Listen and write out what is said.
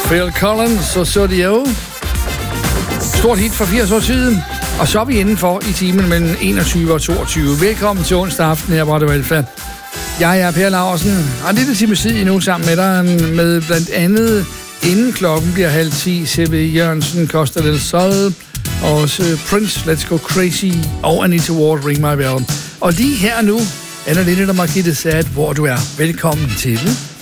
Phil Collins og Sodio. Stort hit for 80 år siden. Og så er vi indenfor i timen mellem 21 og 22. Velkommen til onsdag aften her på Radio Alfa. Jeg er Per Laursen, og en lille time tid endnu sammen med dig, med blandt andet inden klokken bliver 9:30, C.V. Jørgensen, Costa del Sol, og også Prince, Let's Go Crazy, og Anita Ward, Ring My Bell. Og lige her nu er der lidt af Marquis de Sade, hvor du er. Velkommen til.